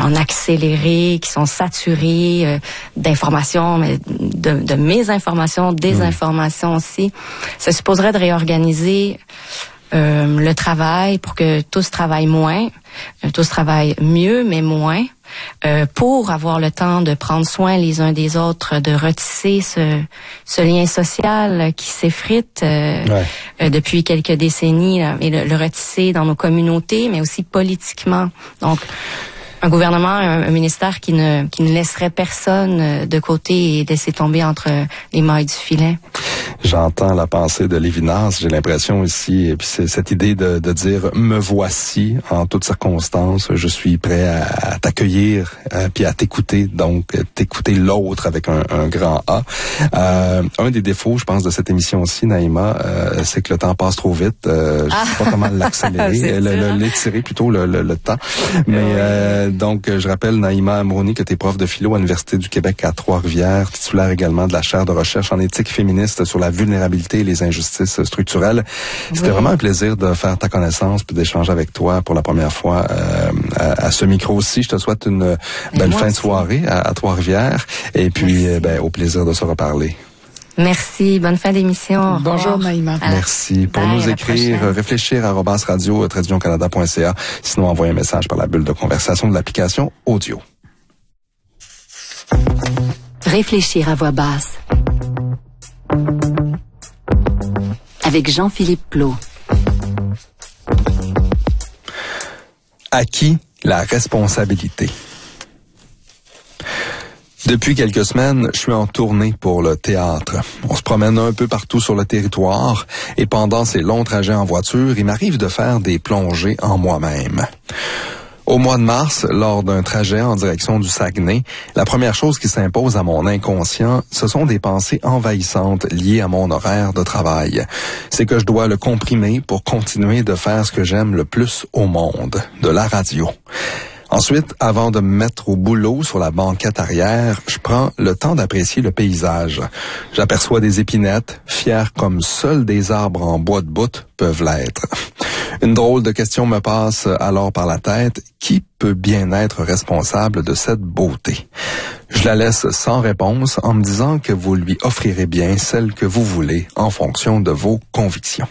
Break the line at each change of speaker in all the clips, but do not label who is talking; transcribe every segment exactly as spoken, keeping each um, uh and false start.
en accéléré, qui sont saturés euh, d'informations, mais de, de mésinformations, des mmh. informations aussi. Ça supposerait de réorganiser euh, le travail pour que tous travaillent moins, euh, tous travaillent mieux, mais moins. Euh, pour avoir le temps de prendre soin les uns des autres, de retisser ce, ce lien social qui s'effrite euh, ouais. euh, depuis quelques décennies, là, et le, le retisser dans nos communautés, mais aussi politiquement. Donc, un gouvernement, un, un ministère qui ne qui ne laisserait personne de côté et laisser tomber entre les mailles du filet.
J'entends la pensée de Lévinas, j'ai l'impression ici, et puis c'est cette idée de, de dire « me voici en toutes circonstances, je suis prêt à, à t'accueillir, euh, puis à t'écouter », donc t'écouter l'autre avec un, un grand A. Euh, un des défauts, je pense, de cette émission-ci, Naïma, euh, c'est que le temps passe trop vite, euh, je ne sais pas comment l'accélérer, le, le, l'étirer plutôt le, le, le temps, mais oui. euh, donc je rappelle, Naïma Amrouni, que tu es prof de philo à l'Université du Québec à Trois-Rivières, titulaire également de la chaire de recherche en éthique féministe sur la vulnérabilité et les injustices structurelles. C'était oui. vraiment un plaisir de faire ta connaissance puis d'échanger avec toi pour la première fois euh, à, à ce micro-ci. Je te souhaite une et belle fin aussi. de soirée à, à Trois-Rivières et puis euh, ben, au plaisir de se reparler.
Merci, bonne fin d'émission.
Bonjour Naïma.
Merci. Pour Bye, nous écrire, réfléchir arobase radio traduction canada point c a. Sinon, envoyez un message par la bulle de conversation de l'application audio.
Réfléchir à voix basse. Avec Jean-Philippe Plot.
À qui la responsabilité? Depuis quelques semaines, je suis en tournée pour le théâtre. On se promène un peu partout sur le territoire et pendant ces longs trajets en voiture, il m'arrive de faire des plongées en moi-même. Au mois de mars, lors d'un trajet en direction du Saguenay, la première chose qui s'impose à mon inconscient, ce sont des pensées envahissantes liées à mon horaire de travail. C'est que je dois le comprimer pour continuer de faire ce que j'aime le plus au monde, de la radio. Ensuite, avant de me mettre au boulot sur la banquette arrière, je prends le temps d'apprécier le paysage. J'aperçois des épinettes, fières comme seuls des arbres en bois de bout peuvent l'être. Une drôle de question me passe alors par la tête. Qui peut bien être responsable de cette beauté? Je la laisse sans réponse en me disant que vous lui offrirez bien celle que vous voulez en fonction de vos convictions.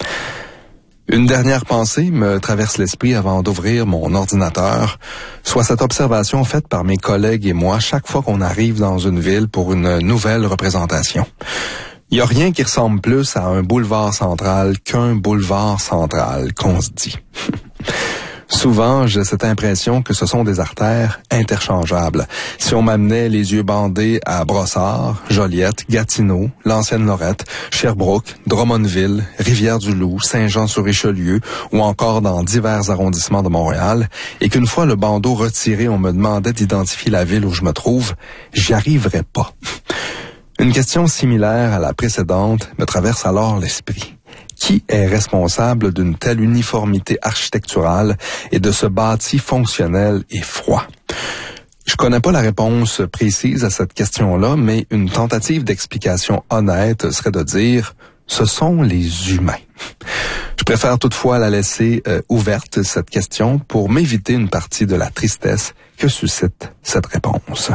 Une dernière pensée me traverse l'esprit avant d'ouvrir mon ordinateur, soit cette observation faite par mes collègues et moi chaque fois qu'on arrive dans une ville pour une nouvelle représentation. Il n'y a rien qui ressemble plus à un boulevard central qu'un boulevard central, qu'on se dit. Souvent, j'ai cette impression que ce sont des artères interchangeables. Si on m'amenait les yeux bandés à Brossard, Joliette, Gatineau, l'ancienne Lorette, Sherbrooke, Drummondville, Rivière-du-Loup, Saint-Jean-sur-Richelieu ou encore dans divers arrondissements de Montréal, et qu'une fois le bandeau retiré, on me demandait d'identifier la ville où je me trouve, j'y arriverais pas. Une question similaire à la précédente me traverse alors l'esprit. Qui est responsable d'une telle uniformité architecturale et de ce bâti fonctionnel et froid? Je connais pas la réponse précise à cette question-là, mais une tentative d'explication honnête serait de dire « ce sont les humains ». Je préfère toutefois la laisser euh, ouverte, cette question, pour m'éviter une partie de la tristesse que suscite cette réponse.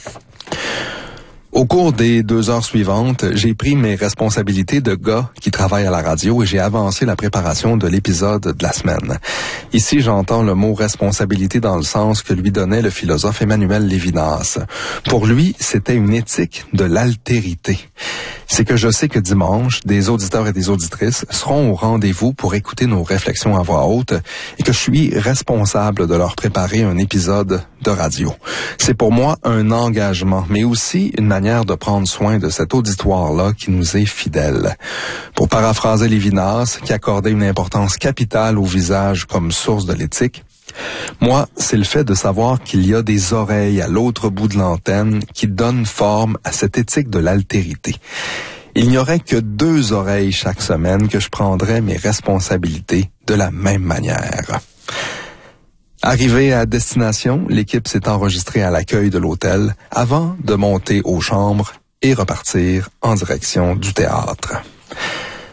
Au cours des deux heures suivantes, j'ai pris mes responsabilités de gars qui travaille à la radio et j'ai avancé la préparation de l'épisode de la semaine. Ici, j'entends le mot responsabilité dans le sens que lui donnait le philosophe Emmanuel Lévinas. Pour lui, c'était une éthique de l'altérité. C'est que je sais que dimanche, des auditeurs et des auditrices seront au rendez-vous pour écouter nos réflexions à voix haute et que je suis responsable de leur préparer un épisode de radio. C'est pour moi un engagement, mais aussi une manière de prendre soin de cet auditoire-là qui nous est fidèle. Pour paraphraser Lévinas, qui accordait une importance capitale au visage comme source de l'éthique, moi, c'est le fait de savoir qu'il y a des oreilles à l'autre bout de l'antenne qui donnent forme à cette éthique de l'altérité. Il n'y aurait que deux oreilles chaque semaine que je prendrais mes responsabilités de la même manière. Arrivé à destination, l'équipe s'est enregistrée à l'accueil de l'hôtel avant de monter aux chambres et repartir en direction du théâtre.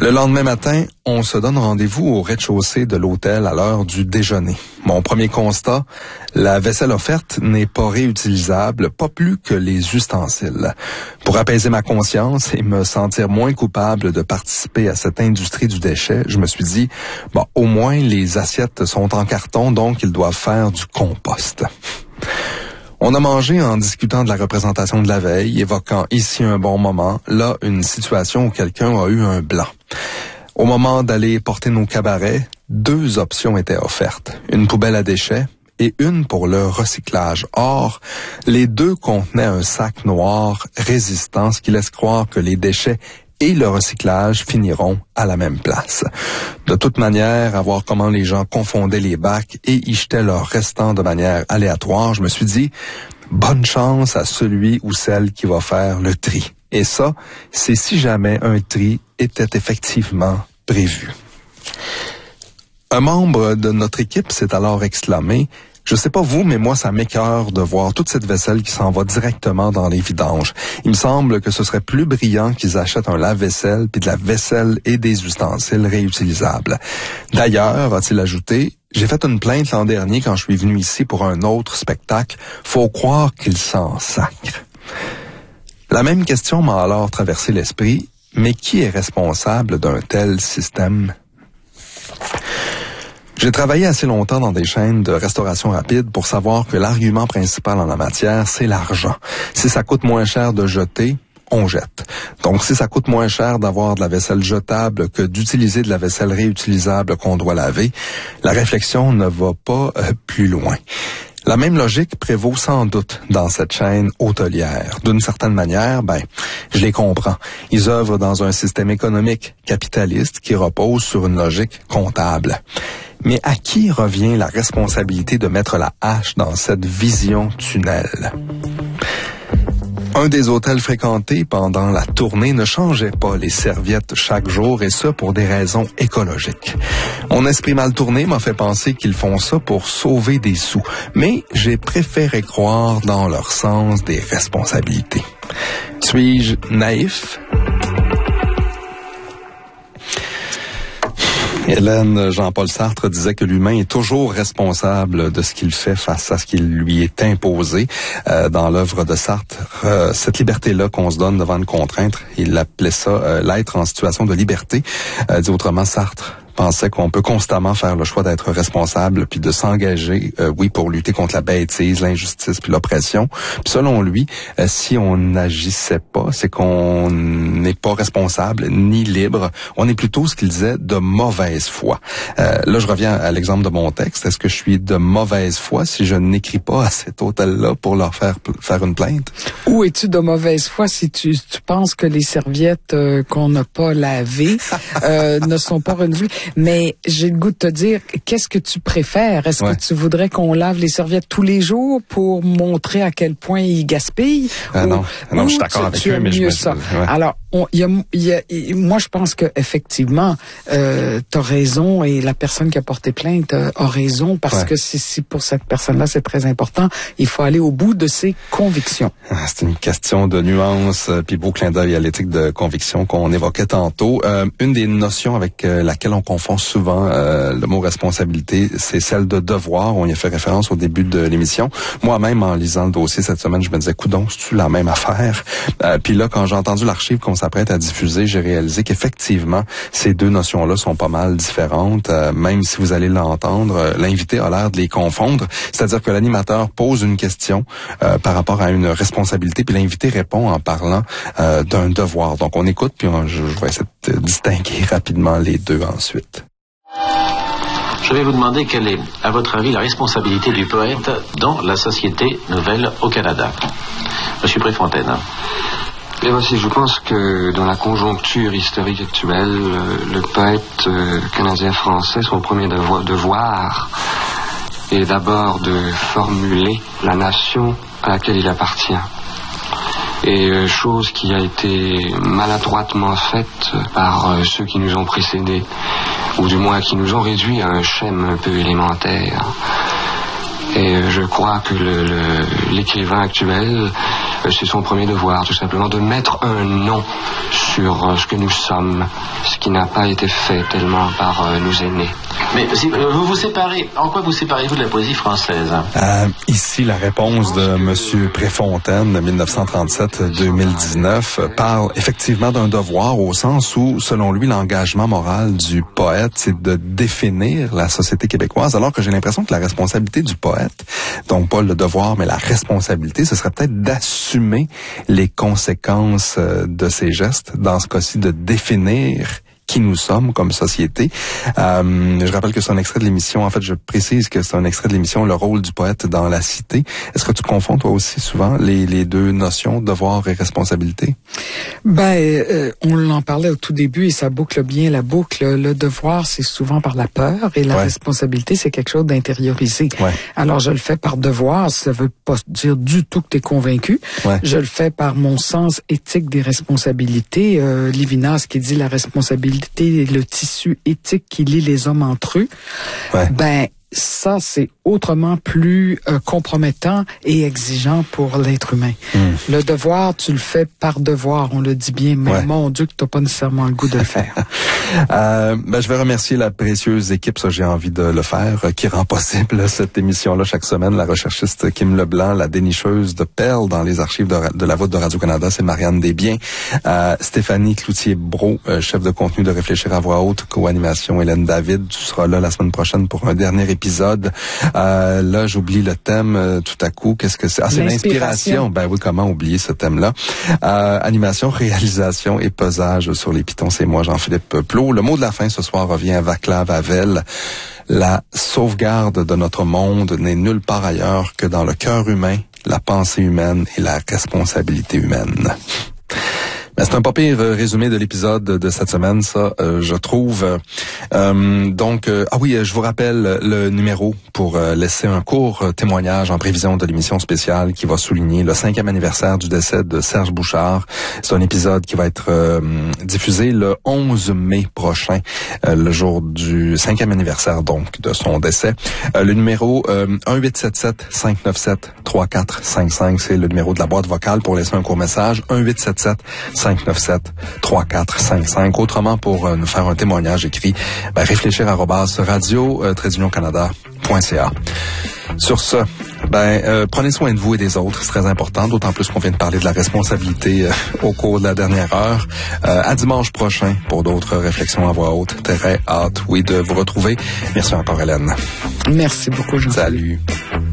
Le lendemain matin, on se donne rendez-vous au rez-de-chaussée de l'hôtel à l'heure du déjeuner. Mon premier constat, la vaisselle offerte n'est pas réutilisable, pas plus que les ustensiles. Pour apaiser ma conscience et me sentir moins coupable de participer à cette industrie du déchet, je me suis dit, bon, au moins les assiettes sont en carton, donc ils doivent faire du compost. On a mangé en discutant de la représentation de la veille, évoquant ici un bon moment, là une situation où quelqu'un a eu un blanc. Au moment d'aller porter nos cabarets, deux options étaient offertes, une poubelle à déchets et une pour le recyclage. Or, les deux contenaient un sac noir résistant, ce qui laisse croire que les déchets et le recyclage finiront à la même place. De toute manière, à voir comment les gens confondaient les bacs et y jetaient leurs restants de manière aléatoire, je me suis dit, bonne chance à celui ou celle qui va faire le tri. Et ça, c'est si jamais un tri était effectivement prévu. Un membre de notre équipe s'est alors exclamé, je sais pas vous, mais moi, ça m'écœure de voir toute cette vaisselle qui s'en va directement dans les vidanges. Il me semble que ce serait plus brillant qu'ils achètent un lave-vaisselle, puis de la vaisselle et des ustensiles réutilisables. D'ailleurs, a-t-il ajouté, j'ai fait une plainte l'an dernier quand je suis venu ici pour un autre spectacle. Faut croire qu'ils s'en sacrent. La même question m'a alors traversé l'esprit, mais qui est responsable d'un tel système? J'ai travaillé assez longtemps dans des chaînes de restauration rapide pour savoir que l'argument principal en la matière, c'est l'argent. Si ça coûte moins cher de jeter, on jette. Donc, si ça coûte moins cher d'avoir de la vaisselle jetable que d'utiliser de la vaisselle réutilisable qu'on doit laver, la réflexion ne va pas euh, plus loin. La même logique prévaut sans doute dans cette chaîne hôtelière. D'une certaine manière, ben, je les comprends. Ils œuvrent dans un système économique capitaliste qui repose sur une logique comptable. Mais à qui revient la responsabilité de mettre la hache dans cette vision tunnel? Un des hôtels fréquentés pendant la tournée ne changeait pas les serviettes chaque jour, et ça pour des raisons écologiques. Mon esprit mal tourné m'a fait penser qu'ils font ça pour sauver des sous, mais j'ai préféré croire dans leur sens des responsabilités. Suis-je naïf? Hélène Jean-Paul Sartre disait que l'humain est toujours responsable de ce qu'il fait face à ce qui lui est imposé. Euh, dans l'œuvre de Sartre, euh, cette liberté-là qu'on se donne devant une contrainte, il appelait ça euh, l'être en situation de liberté. Euh, dit autrement, Sartre pensait qu'on peut constamment faire le choix d'être responsable puis de s'engager, euh, oui, pour lutter contre la bêtise, l'injustice puis l'oppression. Puis selon lui, euh, si on n'agissait pas, c'est qu'on n'est pas responsable ni libre. On est plutôt, ce qu'il disait, de mauvaise foi. Euh, là, je reviens à l'exemple de mon texte. Est-ce que je suis de mauvaise foi si je n'écris pas à cet hôtel-là pour leur faire faire une plainte?
Ou es-tu de mauvaise foi si tu, tu penses que les serviettes euh, qu'on n'a pas lavées euh, ne sont pas renouvelées? Mais j'ai le goût de te dire, qu'est-ce que tu préfères? Est-ce ouais. que tu voudrais qu'on lave les serviettes tous les jours pour montrer à quel point ils gaspillent?
Ah
ou,
non, non,
ou
je suis d'accord avec eux, mais je
mieux
me...
ça.
Ouais.
Alors, on, y a, y a, y, moi, je pense que effectivement, euh, t'as raison, et la personne qui a porté plainte euh, a raison, parce ouais. que si, si pour cette personne-là c'est très important, il faut aller au bout de ses convictions.
Ah, c'est une question de nuance, euh, puis beau clin d'œil à l'éthique de conviction qu'on évoquait tantôt. Euh, une des notions avec euh, laquelle on confond souvent euh, le mot responsabilité, c'est celle de devoir. On y a fait référence au début de l'émission. Moi-même, en lisant le dossier cette semaine, je me disais, coudonc, c'est-tu la même affaire? Euh, puis là, quand j'ai entendu l'archive qu'on s'apprête à diffuser, j'ai réalisé qu'effectivement, ces deux notions-là sont pas mal différentes. Euh, même si vous allez l'entendre, euh, l'invité a l'air de les confondre. C'est-à-dire que l'animateur pose une question euh, par rapport à une responsabilité, puis l'invité répond en parlant euh, d'un devoir. Donc, on écoute, puis on, je, je vais essayer de distinguer rapidement les deux ensuite.
Je vais vous demander quelle est, à votre avis, la responsabilité du poète dans la société nouvelle au Canada. Monsieur Préfontaine.
Et voici, je pense que dans la conjoncture historique actuelle, le poète euh, canadien-français, son premier devoir, devoir est d'abord de formuler la nation à laquelle il appartient. Et euh, chose qui a été maladroitement faite par euh, ceux qui nous ont précédés, ou du moins qui nous ont réduit à un schème un peu élémentaire. Et euh, je crois que le, le, l'écrivain actuel, euh, c'est son premier devoir, tout simplement, de mettre un nom sur euh, ce que nous sommes, ce qui n'a pas été fait tellement par euh, nos aînés.
Mais si, euh, vous vous séparez, en quoi vous séparez-vous de la poésie française?
Euh, ici, la réponse de M. Préfontaine, de dix-neuf cent trente-sept à deux mille dix-neuf, parle effectivement d'un devoir au sens où, selon lui, l'engagement moral du poète, c'est de définir la société québécoise, alors que j'ai l'impression que la responsabilité du poète, donc pas le devoir, mais la responsabilité, ce serait peut-être d'assumer les conséquences de ses gestes, dans ce cas-ci, de définir qui nous sommes comme société. Euh, je rappelle que c'est un extrait de l'émission, en fait, je précise que c'est un extrait de l'émission Le rôle du poète dans la cité. Est-ce que tu confonds, toi aussi, souvent, les, les deux notions, devoir et responsabilité?
Ben, euh, on en parlait au tout début et ça boucle bien la boucle. Le devoir, c'est souvent par la peur et la ouais. responsabilité, c'est quelque chose d'intériorisé. Ouais. Alors, je le fais par devoir, ça veut pas dire du tout que tu es convaincu. Ouais. Je le fais par mon sens éthique des responsabilités. Euh, Lévinas qui dit la responsabilité le tissu éthique qui lie les hommes entre eux, ouais. ben ça, c'est autrement plus euh, compromettant et exigeant pour l'être humain. Mm. Le devoir, tu le fais par devoir, on le dit bien, mais ouais. mon Dieu que tu n'as pas nécessairement le goût de le faire.
euh, ben, je vais remercier la précieuse équipe, ça j'ai envie de le faire, qui rend possible cette émission-là chaque semaine. La recherchiste Kim Leblanc, la dénicheuse de perles dans les archives de, de la voûte de Radio-Canada, c'est Marianne Desbiens. Euh, Stéphanie Cloutier-Brault, euh, chef de contenu de Réfléchir à voix haute, co-animation Hélène David. Tu seras là la semaine prochaine pour un dernier épisode. épisode. Euh, là, j'oublie le thème euh, tout à coup. Qu'est-ce que c'est? Ah, c'est l'inspiration. Ben oui, comment oublier ce thème-là? Euh, animation, réalisation et pesage sur les pitons. C'est moi, Jean-Philippe Plot. Le mot de la fin ce soir revient à Václav Havel. La sauvegarde de notre monde n'est nulle part ailleurs que dans le cœur humain, la pensée humaine et la responsabilité humaine. Ben, c'est un pas pire résumé de l'épisode de cette semaine, ça, euh, je trouve. Euh, donc, euh, ah oui, je vous rappelle le numéro pour euh, laisser un court témoignage en prévision de l'émission spéciale qui va souligner le cinquième anniversaire du décès de Serge Bouchard. C'est un épisode qui va être euh, diffusé le onze mai prochain, euh, le jour du cinquième anniversaire, donc, de son décès. Euh, le numéro euh, un huit sept sept cinq neuf sept trois quatre cinq cinq, c'est le numéro de la boîte vocale pour laisser un court message. un huit sept sept cinq neuf sept trois quatre cinq cinq. Autrement, pour euh, nous faire un témoignage écrit, ben, réfléchir arobase radio tiret canada point c a. Sur ce, ben euh, prenez soin de vous et des autres, c'est très important, d'autant plus qu'on vient de parler de la responsabilité euh, au cours de la dernière heure. Euh, à dimanche prochain pour d'autres réflexions à voix haute. Très hâte, oui, de vous retrouver. Merci encore, Hélène.
Merci beaucoup, Jean.
Salut.